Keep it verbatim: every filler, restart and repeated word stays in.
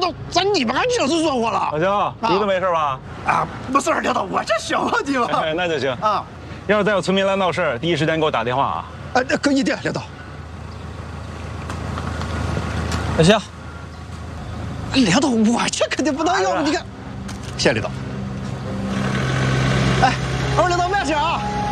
导，咱你们就是说我了。 老姜，你都没事吧？ 啊，没事，领导，我这小问题嘛。 哎，那就行啊。 要是再有村民来闹事，第一时间给我打电话啊。 啊，那可以的，领导。 那行。 领导，我这肯定不能要，你看。谢谢领导。哎，二领导慢些啊。